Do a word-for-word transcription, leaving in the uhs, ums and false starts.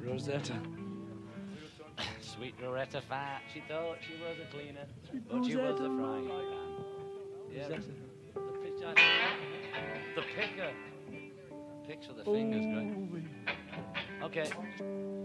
Rosetta. Sweet Rosetta Fat, she thought she was a cleaner, Sweet but she was Rosetta. a frying pan. Yeah, Rosetta. the, the, pitch, the picker. Picks with the fingers, great. Okay.